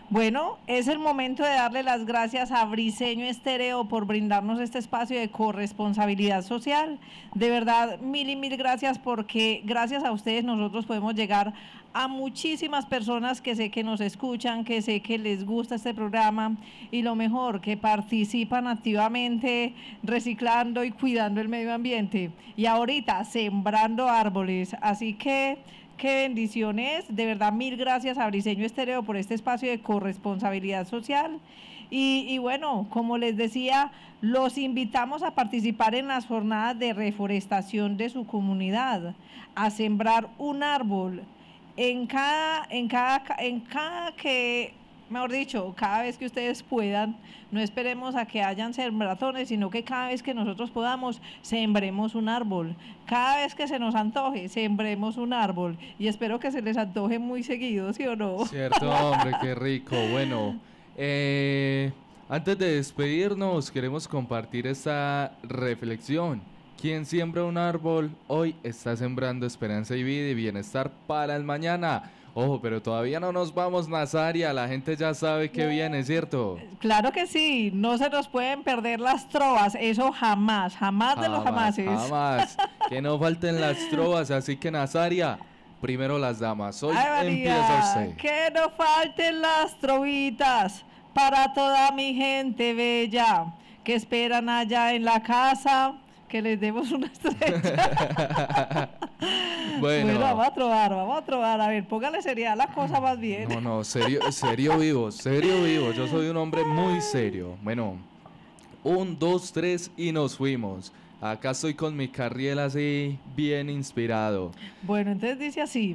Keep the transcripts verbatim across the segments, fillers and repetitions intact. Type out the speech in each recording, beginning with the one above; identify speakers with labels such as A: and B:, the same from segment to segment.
A: Bueno, es el momento de darle las gracias a Briseño Estéreo por brindarnos este espacio de corresponsabilidad social. De verdad, mil y mil gracias, porque gracias a ustedes nosotros podemos llegar a muchísimas personas que sé que nos escuchan, que sé que les gusta este programa y lo mejor, que participan activamente reciclando y cuidando el medio ambiente. Y ahorita sembrando árboles. Así que qué bendiciones, de verdad mil gracias a Briseño Estéreo por este espacio de corresponsabilidad social y, y bueno, como les decía, los invitamos a participar en las jornadas de reforestación de su comunidad, a sembrar un árbol en cada, en cada, en cada que, mejor dicho, cada vez que ustedes puedan. No esperemos a que hayan sembratones, sino que cada vez que nosotros podamos, sembremos un árbol. Cada vez que se nos antoje, sembremos un árbol. Y espero que se les antoje muy seguido, ¿sí o no?
B: Cierto, hombre, qué rico. Bueno, eh, antes de despedirnos, queremos compartir esta reflexión. Quien siembra un árbol hoy está sembrando esperanza y vida y bienestar para el mañana. Ojo, pero todavía no nos vamos, Nazaria, la gente ya sabe que viene, ¿cierto?
A: Claro que sí, no se nos pueden perder las trovas, eso jamás, jamás, jamás de los jamases.
B: Jamás, que no falten las trovas, así que Nazaria, primero las damas, hoy
A: Ay, María,
B: empieza usted.
A: Que no falten las trovitas para toda mi gente bella, que esperan allá en la casa, que les demos una estrella. Bueno. bueno, vamos a trobar, vamos a trobar. A ver, póngale seriedad la cosa más bien.
B: No, no, serio, serio vivo, serio vivo. Yo soy un hombre muy serio. Bueno, un, dos, tres y nos fuimos. Acá estoy con mi carriel así, bien inspirado.
A: Bueno, entonces dice así.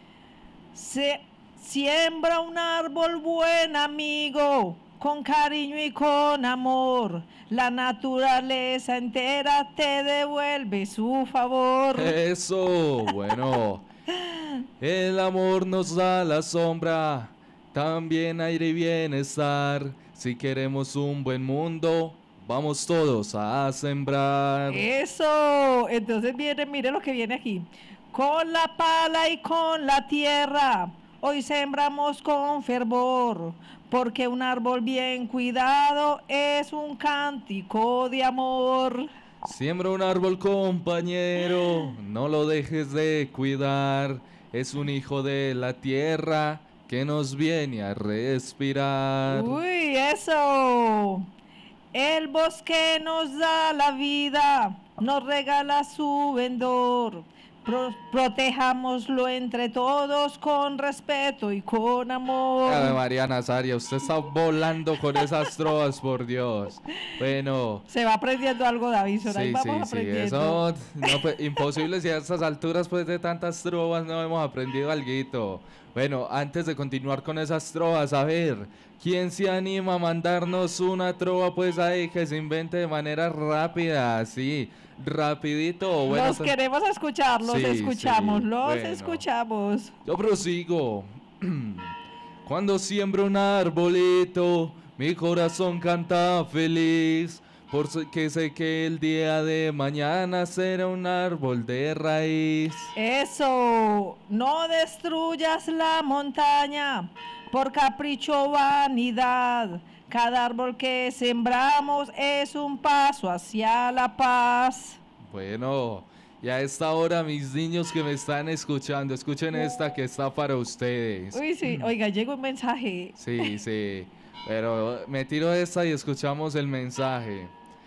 A: Se siembra un árbol buen amigo, con cariño y con amor, la naturaleza entera te devuelve su favor.
B: Eso, bueno. El amor nos da la sombra, también aire y bienestar. Si queremos un buen mundo, vamos todos a sembrar.
A: Eso, entonces viene, mire lo que viene aquí. Con la pala y con la tierra, hoy sembramos con fervor, porque un árbol bien cuidado es un cántico de amor.
B: Siembra un árbol, compañero, no lo dejes de cuidar. Es un hijo de la tierra que nos viene a respirar.
A: Uy, eso. El bosque nos da la vida, nos regala su vendor. Pro- protejámoslo entre todos con respeto y con amor.
B: Ave María Nazaria, usted está volando con esas trovas, por Dios. Bueno.
A: Se va aprendiendo algo, David,
B: sí,
A: ahí vamos
B: sí,
A: aprendiendo.
B: Sí, eso no, pues, imposible si a estas alturas pues de tantas trovas no hemos aprendido alguito. Bueno, antes de continuar con esas trovas, a ver, ¿quién se anima a mandarnos una trova pues ahí que se invente de manera rápida, así, rapidito? Bueno,
A: los queremos escuchar, los sí, escuchamos, sí. los bueno, escuchamos.
B: Yo prosigo. Cuando siembro un arbolito, mi corazón canta feliz, porque sé que el día de mañana será un árbol de raíz.
A: Eso, no destruyas la montaña por capricho o vanidad. Cada árbol que sembramos es un paso hacia la paz.
B: Bueno, y a esta hora, mis niños que me están escuchando, escuchen esta que está para ustedes.
A: Uy, sí, oiga, llegó un mensaje.
B: Sí, sí, pero me tiro esta y escuchamos el mensaje.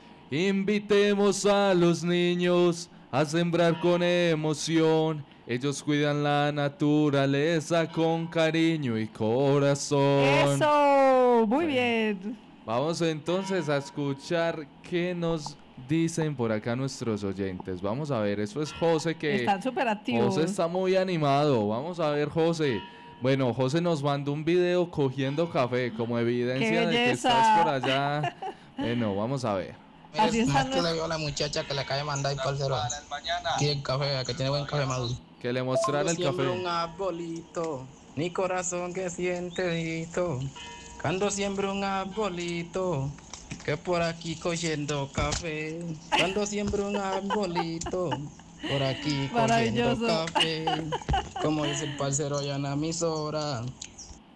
B: Invitemos a los niños a sembrar con emoción. Ellos cuidan la naturaleza con cariño y corazón.
A: ¡Eso! Muy bien.
B: Vamos entonces a escuchar qué nos dicen por acá nuestros oyentes. Vamos a ver, eso es José que...
A: Están súper activos.
B: José está muy animado. Vamos a ver, José. Bueno, José nos mandó un video cogiendo café como evidencia de que estás por allá. Bueno, vamos a ver.
C: Así es, que le vio a la muchacha que le cae mandar y parcero. Tiene café, que tiene buen café maduro.
B: Que le mostrara el café.
C: Un arbolito, mi corazón que siente listo. Cuando siembro un arbolito, que por aquí cogiendo café. Cuando siembro un arbolito, por aquí cogiendo café. Como dice el parcero allá en la emisora.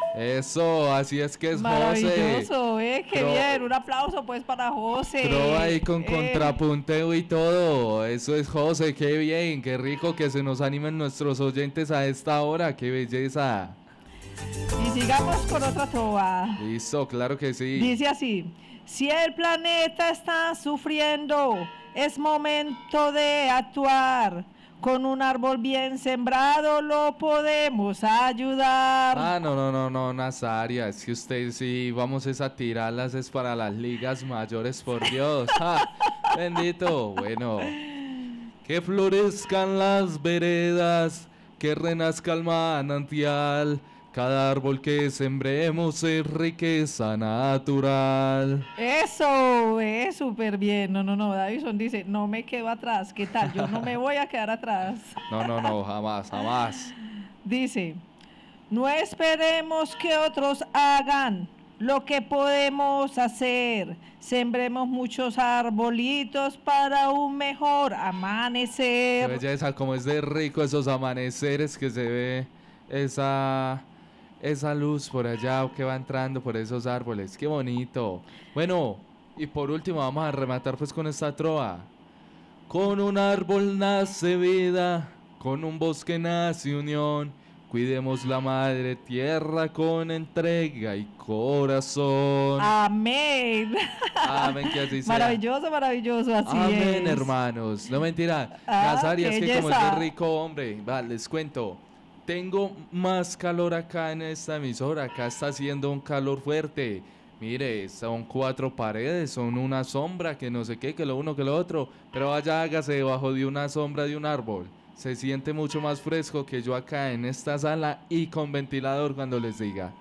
B: Eso, así es que es José.
A: Maravilloso, eh, qué
B: Tro-
A: bien, un aplauso pues para José.
B: Trova ahí con
A: Eh,
B: contrapunteo y todo. Eso es José, qué bien, qué rico que se nos animen nuestros oyentes a esta hora, qué belleza.
A: Y sigamos con otra trova.
B: Listo, claro que sí.
A: Dice así, si el planeta está sufriendo, es momento de actuar. Con un árbol bien sembrado lo podemos ayudar.
B: Ah, no, no, no, no, Nazaria, es que usted sí, vamos es a tirarlas, es para las ligas mayores, por Dios. Ah, bendito, bueno. Que florezcan las veredas, que renazca el manantial. Cada árbol que sembremos es riqueza natural.
A: Eso, es súper bien. No, no, no, Davison dice, no me quedo atrás. ¿Qué tal? Yo no me voy a quedar atrás.
B: No, no, no, jamás, jamás.
A: Dice, no esperemos que otros hagan lo que podemos hacer. Sembremos muchos arbolitos para un mejor
B: Qué
A: amanecer.
B: belleza, como es de rico esos amaneceres que se ve esa, esa luz por allá que va entrando por esos árboles. Qué bonito. Bueno, y por último vamos a rematar pues con esta trova. Con un árbol nace vida, con un bosque nace unión. Cuidemos la madre tierra con entrega y corazón.
A: Amén.
B: Amén, que así sea.
A: Maravilloso, maravilloso, así
B: Amén,
A: es.
B: hermanos. No mentira.
A: Ah,
B: Nazaria, es
A: qué
B: que como es
A: belleza.
B: de rico, hombre. Va, les cuento. Tengo más calor acá en esta emisora. Acá está haciendo un calor fuerte. Mire, son cuatro paredes, son una sombra, que no sé qué, que lo uno, que lo otro. Pero vaya, hágase debajo de una sombra de un árbol. Se siente mucho más fresco que yo acá en esta sala y con ventilador cuando les diga.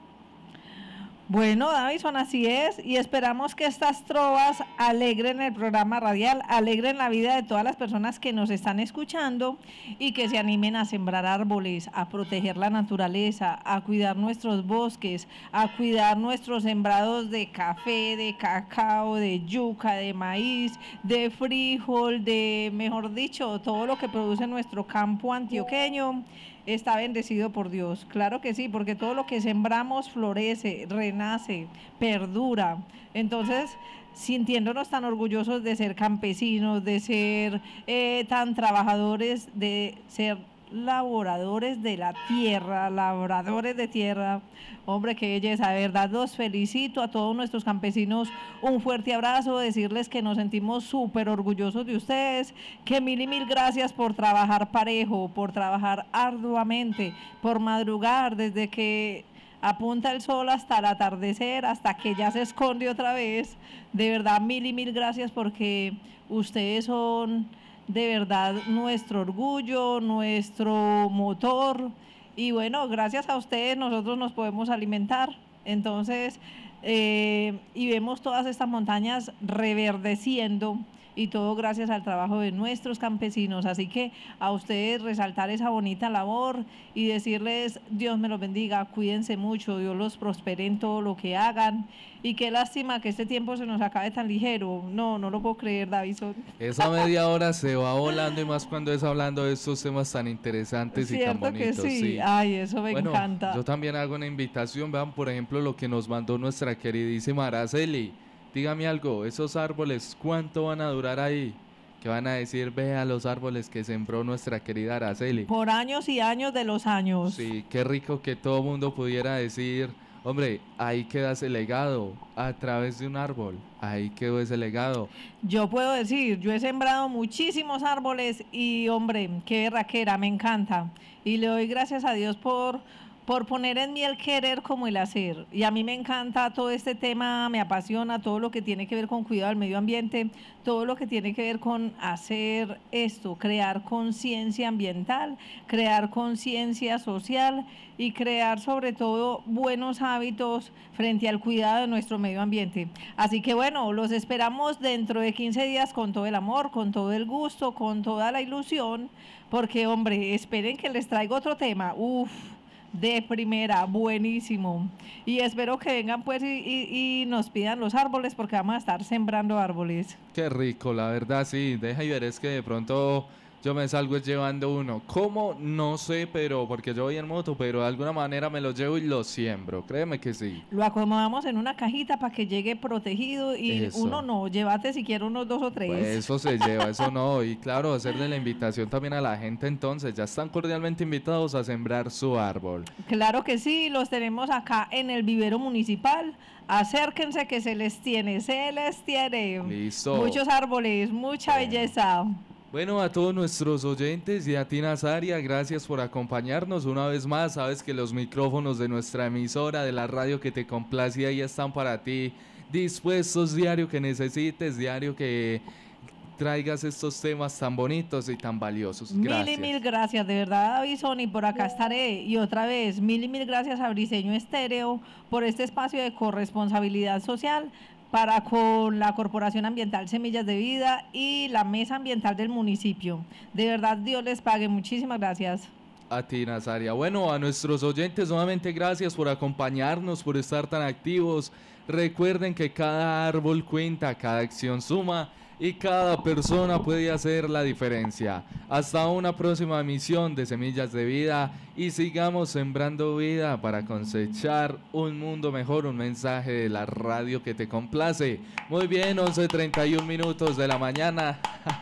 A: Bueno, Davison, así es, y esperamos que estas trovas alegren el programa radial, alegren la vida de todas las personas que nos están escuchando y que se animen a sembrar árboles, a proteger la naturaleza, a cuidar nuestros bosques, a cuidar nuestros sembrados de café, de cacao, de yuca, de maíz, de frijol, de, mejor dicho, todo lo que produce nuestro campo antioqueño. Está bendecido por Dios, claro que sí, porque todo lo que sembramos florece, renace, perdura. Entonces, sintiéndonos tan orgullosos de ser campesinos, de ser eh, tan trabajadores, de ser laboradores de la tierra, labradores de tierra. Hombre, qué belleza, de verdad los felicito a todos nuestros campesinos, un fuerte abrazo, decirles que nos sentimos súper orgullosos de ustedes, que mil y mil gracias por trabajar parejo, por trabajar arduamente, por madrugar desde que apunta el sol hasta el atardecer, hasta que ya se esconde otra vez. De verdad, mil y mil gracias porque ustedes son de verdad nuestro orgullo, nuestro motor. Y bueno, gracias a ustedes nosotros nos podemos alimentar. Entonces, eh, y vemos todas estas montañas reverdeciendo y todo gracias al trabajo de nuestros campesinos. Así que a ustedes resaltar esa bonita labor y decirles Dios me los bendiga, cuídense mucho, Dios los prospere en todo lo que hagan. Y qué lástima que este tiempo se nos acabe tan ligero. No, no lo puedo creer, Davison.
B: Esa media hora se va volando y más cuando es hablando de estos temas tan interesantes y tan
A: Cierto que
B: bonitos.
A: sí.
B: Sí.
A: Ay, eso me
B: Bueno,
A: encanta.
B: yo también hago una invitación. Vean, por ejemplo, lo que nos mandó nuestra queridísima Araceli. Dígame algo, esos árboles, ¿cuánto van a durar ahí? Que van a decir, vea los árboles que sembró nuestra querida Araceli.
A: Por años y años de los años.
B: Sí, qué rico que todo mundo pudiera decir, hombre, ahí queda ese legado a través de un árbol. Ahí quedó ese legado.
A: Yo puedo decir, yo he sembrado muchísimos árboles y hombre, qué berraquera, me encanta. Y le doy gracias a Dios por, por poner en mí el querer como el hacer. Y a mí me encanta todo este tema, me apasiona todo lo que tiene que ver con cuidado del medio ambiente, todo lo que tiene que ver con hacer esto, crear conciencia ambiental, crear conciencia social y crear sobre todo buenos hábitos frente al cuidado de nuestro medio ambiente. Así que bueno, los esperamos dentro de quince días con todo el amor, con todo el gusto, con toda la ilusión, porque hombre, esperen que les traigo otro tema. Uf. De primera, buenísimo. Y espero que vengan pues y, y, y nos pidan los árboles porque vamos a estar sembrando árboles.
B: Qué rico, la verdad, sí. Deja y ver, es que de pronto yo me salgo llevando uno. ¿Cómo? No sé, pero porque yo voy en moto, pero de alguna manera me lo llevo y lo siembro. Créeme que sí.
A: Lo acomodamos en una cajita para que llegue protegido y
B: Eso.
A: uno no, llévate siquiera unos dos o tres.
B: Pues eso se lleva, eso no. Y claro, hacerle la invitación también a la gente entonces. Ya están cordialmente invitados a sembrar su árbol.
A: Claro que sí, los tenemos acá en el vivero municipal. Acérquense que se les tiene, se les tiene.
B: Listo.
A: Muchos árboles, mucha
B: Bueno.
A: belleza.
B: Bueno, a todos nuestros oyentes y a ti, Nazaria, gracias por acompañarnos una vez más. Sabes que los micrófonos de nuestra emisora, de la radio que te complace, ahí están para ti, dispuestos, diario que necesites, diario que traigas estos temas tan bonitos y tan valiosos. Gracias.
A: Mil y mil gracias, de verdad, Davison, y por acá estaré. Y otra vez, mil y mil gracias a Briseño Estéreo por este espacio de corresponsabilidad social para con la Corporación Ambiental Semillas de Vida y la Mesa Ambiental del municipio. De verdad, Dios les pague. Muchísimas gracias.
B: A ti, Nazaria. Bueno, a nuestros oyentes, nuevamente gracias por acompañarnos, por estar tan activos. Recuerden que cada árbol cuenta, cada acción suma y cada persona puede hacer la diferencia. Hasta una próxima emisión de Semillas de Vida y sigamos sembrando vida para cosechar un mundo mejor, un mensaje de la radio que te complace. Muy bien, once treinta y un minutos de la mañana.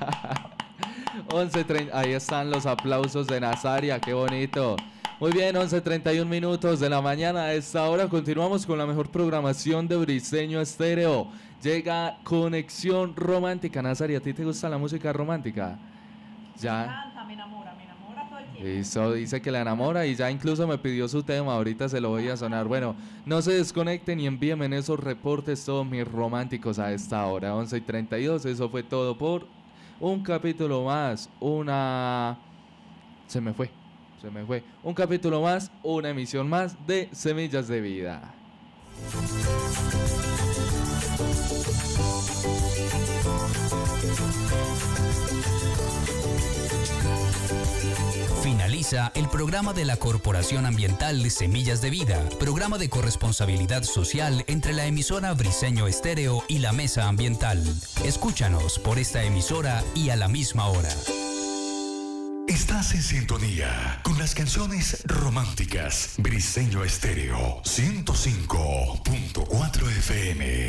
B: once treinta, ahí están los aplausos de Nazaria, qué bonito. Muy bien, once treinta y un minutos de la mañana. A esta hora continuamos con la mejor programación de Briseño Estéreo. Llega Conexión Romántica. Nazaria, ¿a ti te gusta la música romántica? Ya.
A: Me encanta, me enamora, me enamora todo el tiempo.
B: Listo, dice que la enamora y ya incluso me pidió su tema. Ahorita se lo voy a sonar. Bueno, no se desconecten y envíenme en esos reportes todos mis románticos a esta hora. once y treinta y dos, eso fue todo por un capítulo más. Una... Se me fue. Se me fue. Un capítulo más, una emisión más de Semillas de Vida.
D: Finaliza el programa de la Corporación Ambiental de Semillas de Vida, programa de corresponsabilidad social entre la emisora Briseño Estéreo y la Mesa Ambiental. Escúchanos por esta emisora y a la misma hora.
E: Estás en sintonía con las canciones románticas. Briseño Estéreo ciento cinco punto cuatro F M.